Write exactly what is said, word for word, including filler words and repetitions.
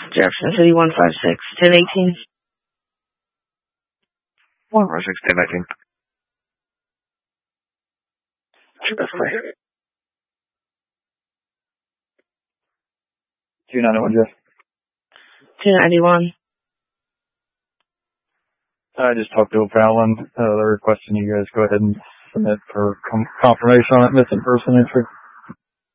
Jefferson City, one five six, ten eighteen. one five six, ten nineteen. two ninety-one, Jeff. two ninety-one. I just talked to O'Fallon. Uh, they're requesting you guys go ahead and submit for com- confirmation on that missing person entry.